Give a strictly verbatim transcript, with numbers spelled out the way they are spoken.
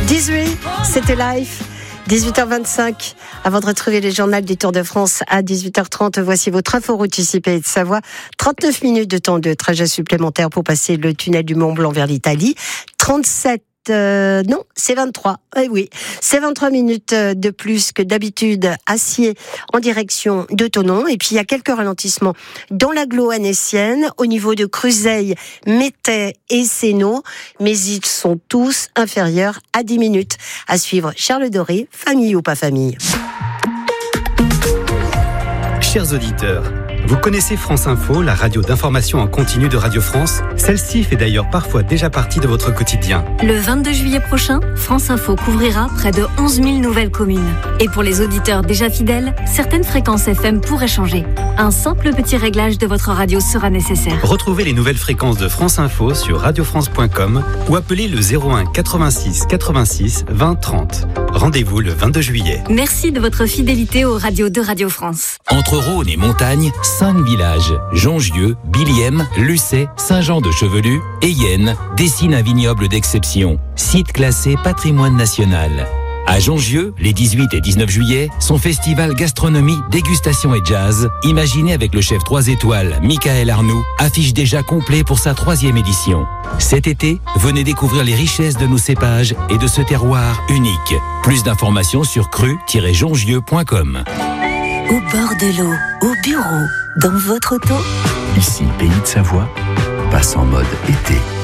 dix-huit, c'était Life. dix-huit heures vingt-cinq, avant de retrouver les journaux du Tour de France à dix-huit heures trente, voici votre inforoute ici Pays de Savoie. trente-neuf minutes de temps de trajet supplémentaire pour passer le tunnel du Mont Blanc vers l'Italie. trente-sept Euh, non, c'est vingt-trois. Eh oui, c'est vingt-trois minutes de plus que d'habitude à Sciez en direction de Thonon. Et puis il y a quelques ralentissements dans l'agglo annécienne au niveau de Cruzeil, Métais et Sénaux, mais ils sont tous inférieurs à dix minutes. À suivre Charles Doré, famille ou pas famille. Chers auditeurs, vous connaissez France Info, la radio d'information en continu de Radio France? Celle-ci fait d'ailleurs parfois déjà partie de votre quotidien. Le vingt-deux juillet prochain, France Info couvrira près de onze mille nouvelles communes. Et pour les auditeurs déjà fidèles, certaines fréquences F M pourraient changer. Un simple petit réglage de votre radio sera nécessaire. Retrouvez les nouvelles fréquences de France Info sur radio france point com ou appelez le zéro un quatre-vingt-six quatre-vingt-six vingt trente. Rendez-vous le vingt-deux juillet. Merci de votre fidélité aux radios de Radio France. Entre Rhône et montagne, cinq villages, Jongieux, Biliem, Lucé, Saint-Jean-de-Chevelu et Yenne, dessinent un vignoble d'exception, site classé patrimoine national. À Jongieux, les dix-huit et dix-neuf juillet, son festival gastronomie, dégustation et jazz, imaginé avec le chef trois étoiles Michael Arnoux, affiche déjà complet pour sa troisième édition. Cet été, venez découvrir les richesses de nos cépages et de ce terroir unique. Plus d'informations sur cru tiret jongieux point com. Au bord de l'eau, au bureau, dans votre auto. Ici, Pays de Savoie, passe en mode été.